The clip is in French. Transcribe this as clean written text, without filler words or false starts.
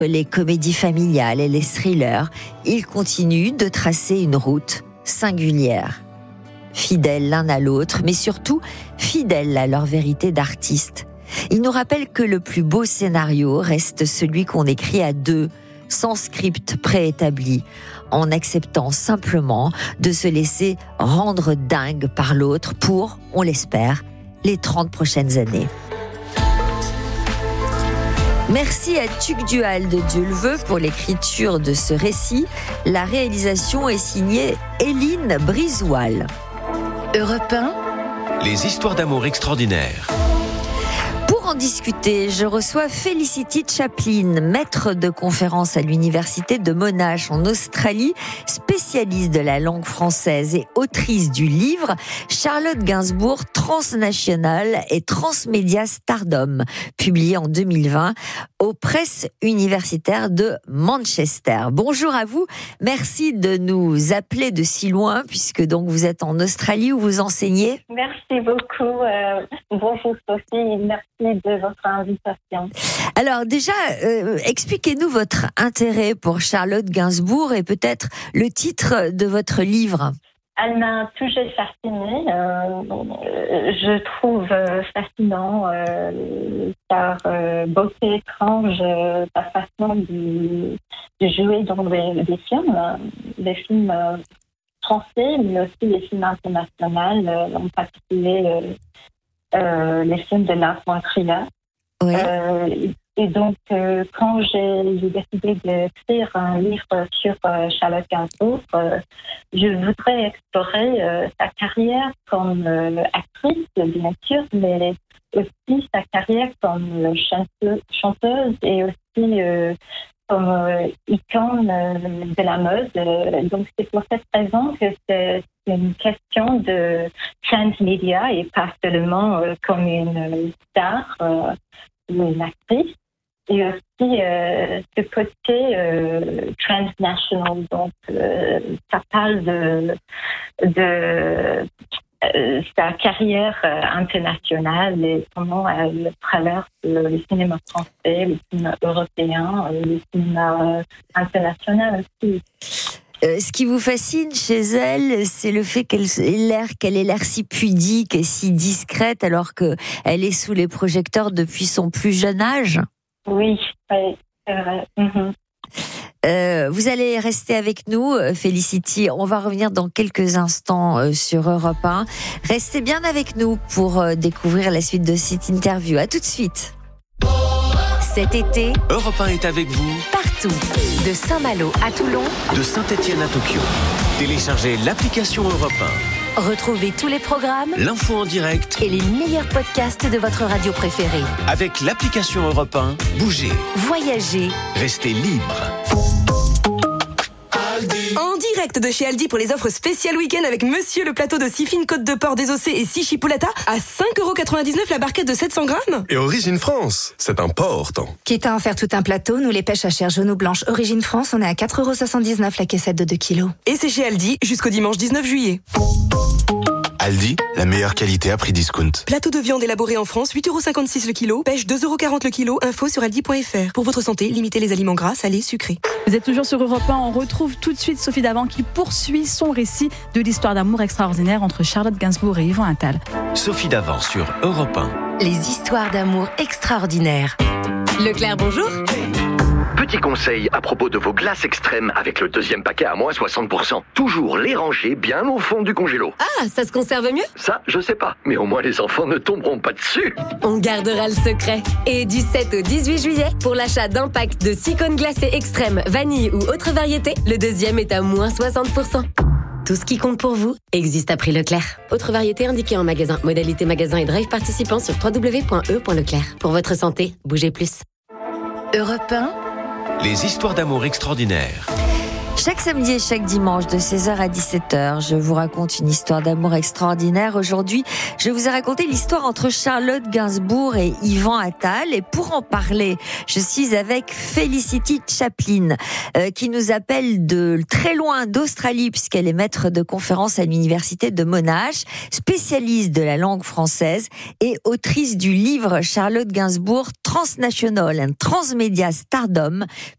les comédies familiales et les thrillers, ils continuent de tracer une route singulière. Fidèles l'un à l'autre, mais surtout fidèles à leur vérité d'artistes. Ils nous rappellent que le plus beau scénario reste celui qu'on écrit à deux, sans script préétabli, en acceptant simplement de se laisser rendre dingue par l'autre pour, on l'espère, les 30 prochaines années. Merci à Tuc Dual de Dieu le veut pour l'écriture de ce récit. La réalisation est signée Éline Brizoil. Europe 1. Les histoires d'amour extraordinaires. Pour en discuter, je reçois Felicity Chaplin, maître de conférence à l'université de Monash en Australie, spécialiste de la langue française et autrice du livre Charlotte Gainsbourg, transnationale et transmédia stardom, publié en 2020 aux presses universitaires de Manchester. Bonjour à vous, merci de nous appeler de si loin puisque donc vous êtes en Australie où vous enseignez. Merci beaucoup. Bonjour Sophie, merci de votre invitation. Alors déjà, expliquez-nous votre intérêt pour Charlotte Gainsbourg et peut-être le titre de votre livre. Elle m'a toujours fascinée. Je trouve fascinant sa beauté étrange, sa façon de jouer dans des films français, mais aussi les films internationaux, en particulier les films de Lars von Trier. Oui. Et donc, quand j'ai décidé d'écrire un livre sur Charlotte Gainsbourg, je voudrais explorer sa carrière comme actrice, bien sûr, mais aussi sa carrière comme chanteuse et aussi comme icône de la mode. Donc, c'est pour cette raison que c'est une question de transmédia et pas seulement comme une star ou une actrice. Et aussi ce côté transnational. Donc, ça parle de sa carrière internationale et comment elle traverse le cinéma français, le cinéma européen, le cinéma international aussi. Ce qui vous fascine chez elle, c'est le fait qu'elle ait l'air si pudique et si discrète alors qu'elle est sous les projecteurs depuis son plus jeune âge. Oui, c'est vrai. Vous allez rester avec nous, Felicity. On va revenir dans quelques instants sur Europe 1. Restez bien avec nous pour découvrir la suite de cette interview. À tout de suite. Cet été, Europe 1 est avec vous partout. De Saint-Malo à Toulon, de Saint-Étienne à Tokyo. Téléchargez l'application Europe 1. retrouvez tous les programmes, L'info en direct et les meilleurs podcasts de votre radio préférée. avec l'application Europe 1. Bougez, Voyagez restez libre. En direct de chez Aldi pour les offres spéciales week-end avec Monsieur le plateau de 6 fines côtes de porc désossées et 6 chipolata à 5,99€ la barquette de 700 grammes. Et Origine France, c'est important. Quitte à en faire tout un plateau, nous les pêches à chair jaune ou blanche Origine France, on est à 4,79€ la caissette de 2 kilos. Et c'est chez Aldi jusqu'au dimanche 19 juillet. Aldi, la meilleure qualité à prix discount. Plateau de viande élaboré en France, 8,56€ le kilo. Pêche 2,40€ le kilo. Info sur aldi.fr. Pour votre santé, limitez les aliments gras, salés, sucrés. Vous êtes toujours sur Europe 1, on retrouve tout de suite Sophie Davant qui poursuit son récit de l'histoire d'amour extraordinaire entre Charlotte Gainsbourg et Yvan Attal. Sophie Davant sur Europe 1. les histoires d'amour extraordinaires. Leclerc, bonjour. Petit conseil à propos de vos glaces extrêmes avec le deuxième paquet à moins 60%. Toujours les ranger bien au fond du congélo. Ah, ça se conserve mieux? Ça, je sais pas. Mais au moins les enfants ne tomberont pas dessus. On gardera le secret. Et du 7 au 18 juillet, pour l'achat d'un pack de 6 cônes glacés extrêmes, vanille ou autre variété, le deuxième est à moins 60%. Tout ce qui compte pour vous existe à prix Leclerc. Autre variété indiquée en magasin. Modalité magasin et drive participant sur www.e.leclerc. Pour votre santé, bougez plus. Europe 1. Les histoires d'amour extraordinaires. Chaque samedi et chaque dimanche de 16h à 17h, je vous raconte une histoire d'amour extraordinaire. Aujourd'hui, je vous ai raconté l'histoire entre Charlotte Gainsbourg et Yvan Attal. Et pour en parler, je suis avec Felicity Chaplin, qui nous appelle de très loin d'Australie, puisqu'elle est maître de conférence à l'université de Monash, spécialiste de la langue française et autrice du livre Charlotte Gainsbourg, Transnational and Transmedia Stardom,